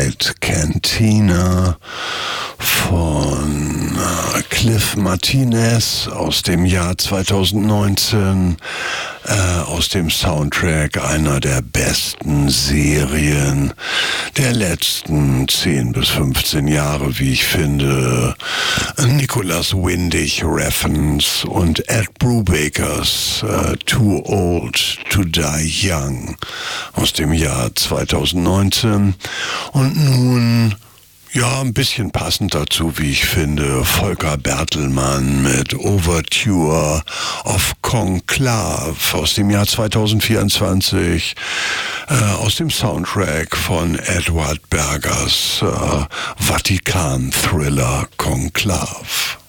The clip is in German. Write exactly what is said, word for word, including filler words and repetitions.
Night Cantina von Cliff Martinez aus dem Jahr zweitausendneunzehn, äh, aus dem Soundtrack einer der besten Serien der letzten zehn bis fünfzehn Jahre, wie ich finde. Nicholas Windig Refns und Ed Brubakers äh, Too Old to Die Young aus dem Jahr zweitausendneunzehn. Und nun, ja, ein bisschen passend dazu, wie ich finde, Volker Bertelmann mit Overture of Conclave aus dem Jahr zweitausendvierundzwanzig, äh, aus dem Soundtrack von Edward Bergers äh, Vatikan-Thriller Conclave.